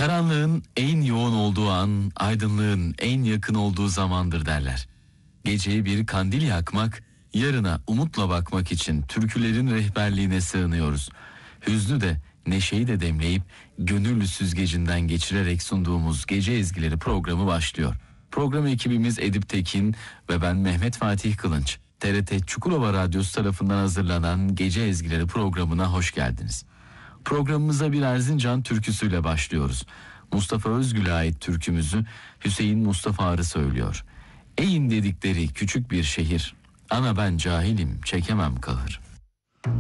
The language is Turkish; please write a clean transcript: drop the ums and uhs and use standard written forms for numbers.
Karanlığın en yoğun olduğu an, aydınlığın en yakın olduğu zamandır derler. Geceye bir kandil yakmak, yarına umutla bakmak için türkülerin rehberliğine sığınıyoruz. Hüznü de, neşeyi de demleyip, gönüllü süzgecinden geçirerek sunduğumuz Gece Ezgileri programı başlıyor. Program ekibimiz Edip Tekin ve ben Mehmet Fatih Kılınç. TRT Çukurova Radyosu tarafından hazırlanan Gece Ezgileri programına hoş geldiniz. Programımıza bir Erzincan türküsüyle başlıyoruz. Mustafa Özgül'e ait türkümüzü Hüseyin Mustafa Arı söylüyor. Eyin dedikleri küçük bir şehir, ana ben cahilim çekemem kahır.